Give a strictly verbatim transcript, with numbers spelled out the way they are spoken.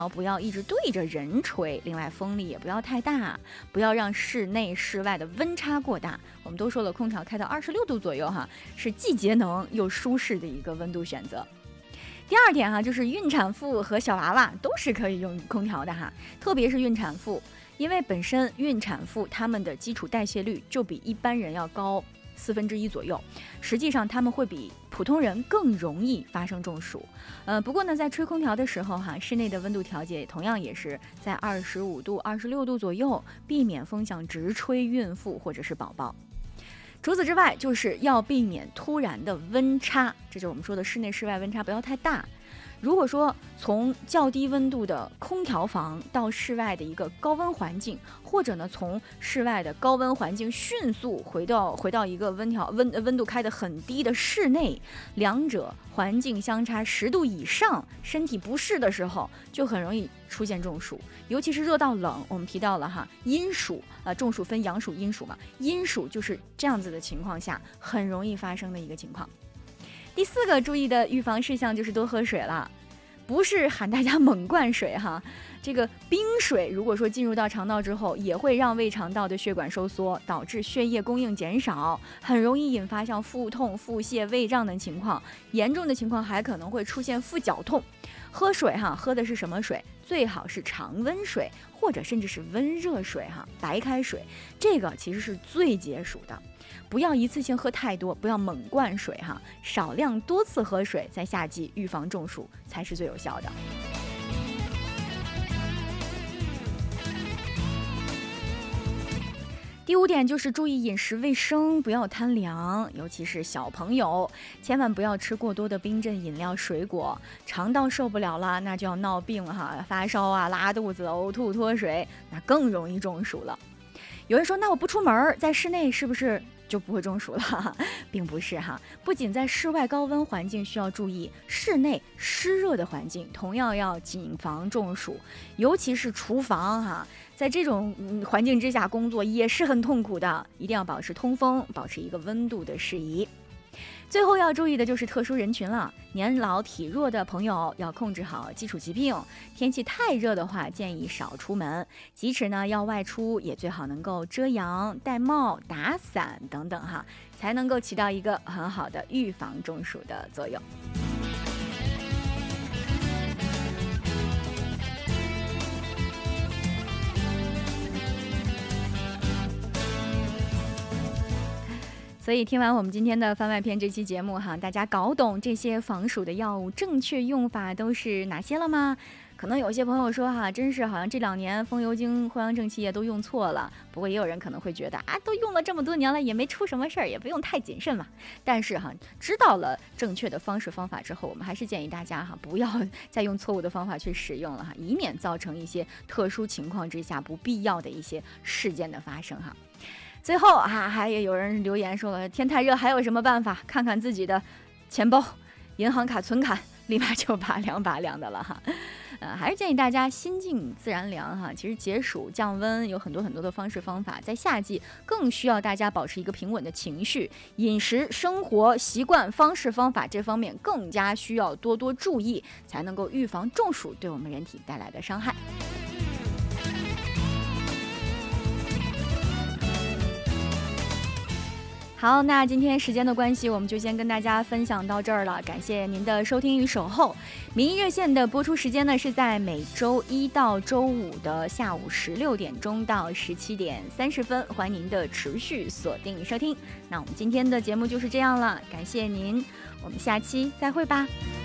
不要一直对着人吹，另外风力也不要太大，不要让室内室外的温差过大。我们都说了，空调开到二十六度左右哈，是既节能又舒适的一个温度选择。第二点哈，就是孕产妇和小娃娃都是可以用空调的哈，特别是孕产妇，因为本身孕产妇她们的基础代谢率就比一般人要高四分之一左右，实际上他们会比普通人更容易发生中暑。呃，不过呢，在吹空调的时候哈，室内的温度调节同样也是在二十五度、二十六度左右，避免风向直吹孕妇或者是宝宝。除此之外，就是要避免突然的温差，这就是我们说的室内室外温差不要太大。如果说从较低温度的空调房到室外的一个高温环境，或者呢从室外的高温环境迅速回到回到一个温调温温度开得很低的室内，两者环境相差十度以上，身体不适的时候，就很容易出现中暑。尤其是热到冷，我们提到了哈阴暑啊、呃，中暑分阳暑阴暑嘛，阴暑就是这样子的情况下很容易发生的一个情况。第四个注意的预防事项就是多喝水了，不是喊大家猛灌水哈，这个冰水如果说进入到肠道之后，也会让胃肠道的血管收缩，导致血液供应减少，很容易引发像腹痛、腹泻、胃胀等情况，严重的情况还可能会出现腹绞痛。喝水哈，喝的是什么水？最好是常温水，或者甚至是温热水哈，白开水，这个其实是最解暑的。不要一次性喝太多，不要猛灌水哈，少量多次喝水，在夏季预防中暑才是最有效的。第五点就是注意饮食卫生，不要贪凉，尤其是小朋友，千万不要吃过多的冰镇饮料、水果，肠道受不了了，那就要闹病了哈，发烧啊、拉肚子、呕吐、脱水，那更容易中暑了。有人说，那我不出门，在室内是不是就不会中暑了？并不是哈，不仅在室外高温环境需要注意，室内湿热的环境同样要谨防中暑，尤其是厨房哈，在这种、嗯、环境之下工作也是很痛苦的，一定要保持通风，保持一个温度的适宜。最后要注意的就是特殊人群了，年老体弱的朋友要控制好基础疾病，天气太热的话建议少出门，即使呢要外出也最好能够遮阳、戴帽、打伞等等哈，才能够起到一个很好的预防中暑的作用。所以听完我们今天的番外篇这期节目哈，大家搞懂这些防暑的药物正确用法都是哪些了吗？可能有些朋友说哈，真是好像这两年风油精、藿香正气液都用错了。不过也有人可能会觉得啊，都用了这么多年了，也没出什么事儿，也不用太谨慎嘛。但是哈，知道了正确的方式方法之后，我们还是建议大家哈，不要再用错误的方法去使用了哈，以免造成一些特殊情况之下不必要的一些事件的发生哈。最后啊，还有人留言说了，天太热还有什么办法？看看自己的钱包、银行卡存卡，立马就拔凉拔凉的了哈。呃，还是建议大家心静自然凉哈。其实解暑降温有很多很多的方式方法，在夏季更需要大家保持一个平稳的情绪，饮食、生活习惯、方式方法这方面更加需要多多注意，才能够预防中暑对我们人体带来的伤害。好，那今天时间的关系，我们就先跟大家分享到这儿了。感谢您的收听与守候。民意热线的播出时间呢，是在每周一到周五的下午十六点钟到十七点三十分，欢迎您的持续锁定收听。那我们今天的节目就是这样了，感谢您，我们下期再会吧。